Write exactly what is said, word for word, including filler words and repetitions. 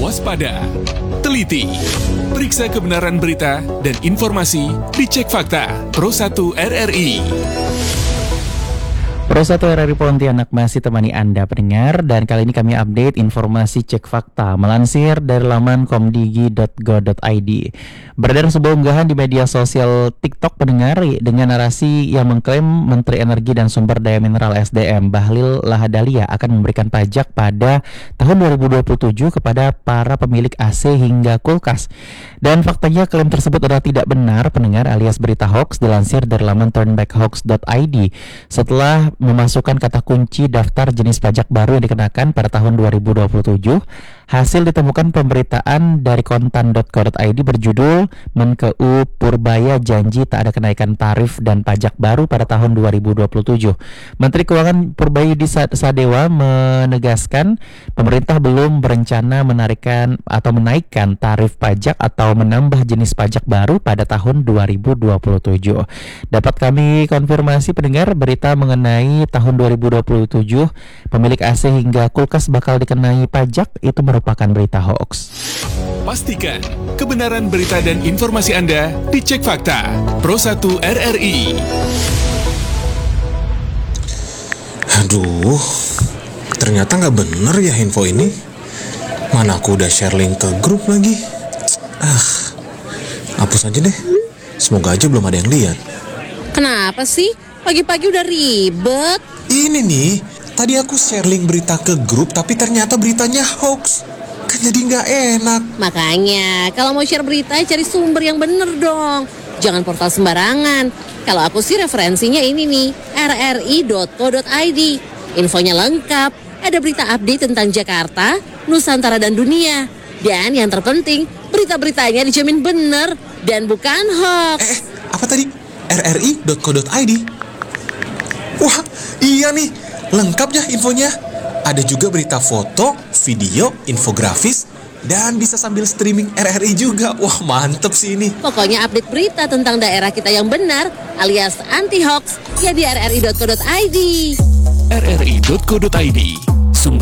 waspada, teliti, periksa kebenaran berita dan informasi di Cek Fakta Pro satu R R I. Pro satu R R I Pontianak masih temani Anda pendengar, dan kali ini kami update informasi Cek Fakta melansir dari laman komdigi dot go dot i d. Beredar sebuah unggahan di media sosial TikTok pendengar dengan narasi yang mengklaim Menteri Energi dan Sumber Daya Mineral S D M Bahlil Lahadalia akan memberikan pajak pada tahun dua ribu dua puluh tujuh kepada para pemilik A C hingga kulkas. Dan faktanya klaim tersebut adalah tidak benar pendengar, alias berita hoax, dilansir dari laman turnback hoax dot i d. Setelah memasukkan kata kunci daftar jenis pajak baru yang dikenakan pada tahun dua ribu dua puluh tujuh, hasil ditemukan pemberitaan dari kontan dot co dot i d berjudul Menkeu Purbaya janji tak ada kenaikan tarif dan pajak baru pada tahun dua ribu dua puluh tujuh. Menteri Keuangan Purbayudi Sadewa menegaskan pemerintah belum berencana menarikan atau menaikkan tarif pajak atau menambah jenis pajak baru pada tahun dua ribu dua puluh tujuh. Dapat kami konfirmasi pendengar, berita mengenai tahun dua ribu dua puluh tujuh pemilik A C hingga kulkas bakal dikenai pajak itu merupakan berita hoax. Pastikan kebenaran berita dan informasi Anda di Cek Fakta Pro satu R R I. Aduh, ternyata nggak bener ya info ini. Mana aku udah share link ke grup lagi. Ah, hapus aja deh. Semoga aja belum ada yang lihat. Kenapa sih? Pagi-pagi udah ribet. Ini nih, tadi aku share link berita ke grup, tapi ternyata beritanya hoax. Kan jadi nggak enak. Makanya, kalau mau share berita, cari sumber yang bener dong. Jangan portal sembarangan. Kalau aku sih referensinya ini nih, r r i dot co dot i d. Infonya lengkap, ada berita update tentang Jakarta, Nusantara, dan dunia. Dan yang terpenting, berita-beritanya dijamin bener dan bukan hoax. Eh, apa tadi? r r i dot co dot i d. Wah, iya nih, lengkap ya infonya. Ada juga berita foto, video, infografis, dan bisa sambil streaming R R I juga. Wah, mantep sih ini. Pokoknya update berita tentang daerah kita yang benar, alias anti-hoax, ya di r r i dot co dot i d. r r i dot co dot i d